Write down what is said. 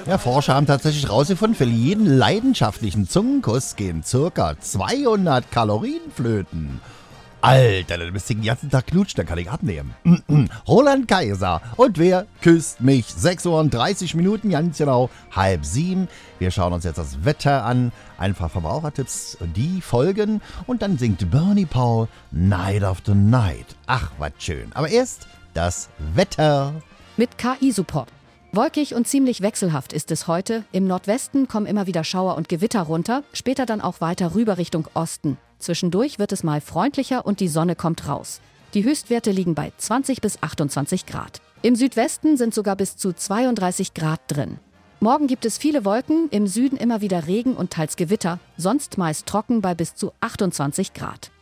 Ja, Forscher haben tatsächlich herausgefunden, für jeden leidenschaftlichen Zungenkuss gehen circa 200 Kalorien flöten. Alter, dann bist du den ganzen Tag knutschen, dann kann ich abnehmen. Roland Kaiser. Und wer küsst mich? 6:30 Uhr, ganz genau, 6:30. Wir schauen uns jetzt das Wetter an. Ein paar Verbrauchertipps, die folgen. Und dann singt Bernie Paul Night After Night. Ach, was schön. Aber erst das Wetter. Mit KI-Support. Wolkig und ziemlich wechselhaft ist es heute. Im Nordwesten kommen immer wieder Schauer und Gewitter runter, später dann auch weiter rüber Richtung Osten. Zwischendurch wird es mal freundlicher und die Sonne kommt raus. Die Höchstwerte liegen bei 20 bis 28 Grad. Im Südwesten sind sogar bis zu 32 Grad drin. Morgen gibt es viele Wolken, im Süden immer wieder Regen und teils Gewitter, sonst meist trocken bei bis zu 28 Grad.